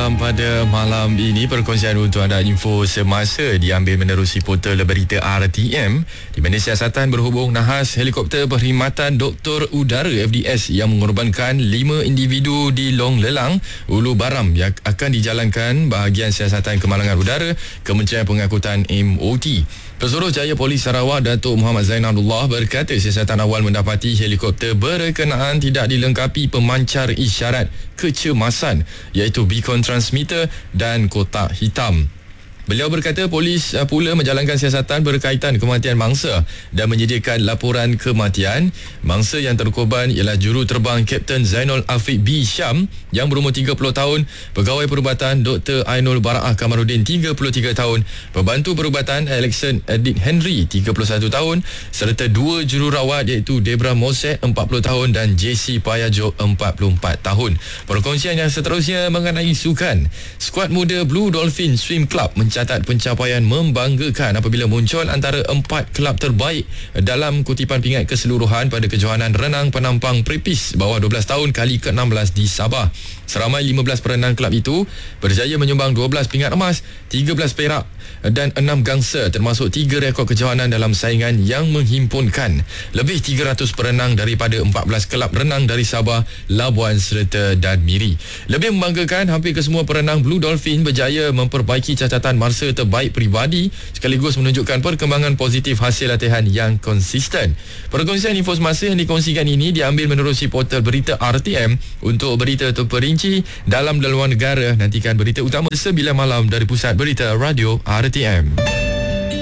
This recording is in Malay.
malam pada malam ini. Perkongsian untuk anda info semasa diambil menerusi portal berita RTM, di mana siasatan berhubung nahas helikopter perkhidmatan Doktor Udara FDS yang mengorbankan 5 individu di Long Lelang, Ulu Baram yang akan dijalankan bahagian siasatan kemalangan udara Kementerian Pengangkutan MOT. Pesuruhjaya Polis Sarawak Datuk Muhammad Zainalullah berkata siasatan awal mendapati helikopter berkenaan tidak dilengkapi pemancar isyarat kecemasan iaitu beacon transmitter dan kotak hitam. Beliau berkata polis pula menjalankan siasatan berkaitan kematian mangsa dan menyediakan laporan kematian. Mangsa yang terkorban ialah juruterbang Kapten Zainul Afiq B. Syam yang berumur 30 tahun, pegawai perubatan Dr. Ainul Baraah Kamaruddin 33 tahun, pembantu perubatan Alexon Edith Henry 31 tahun serta 2 jururawat iaitu Debra Mosek 40 tahun dan JC Payajo 44 tahun. Perkongsian yang seterusnya mengenai sukan. Skuad muda Blue Dolphin Swim Club mencatat pencapaian membanggakan apabila muncul antara 4 kelab terbaik dalam kutipan pingat keseluruhan pada kejohanan renang penampang Prepis bawah 12 tahun kali ke-16 di Sabah. Seramai 15 perenang kelab itu berjaya menyumbang 12 pingat emas, 13 perak dan 6 gangsa, termasuk 3 rekod kejohanan dalam saingan yang menghimpunkan lebih 300 perenang daripada 14 kelab renang dari Sabah, Labuan serta dan Miri. Lebih membanggakan, hampir kesemua perenang Blue Dolphin berjaya memperbaiki catatan masa terbaik peribadi sekaligus menunjukkan perkembangan positif hasil latihan yang konsisten. Perkongsian info semasa yang dikongsikan ini diambil menerusi portal berita RTM. Untuk berita terperinci dalam dan luar negara, nantikan berita utama 9 malam dari Pusat Berita Radio RTM.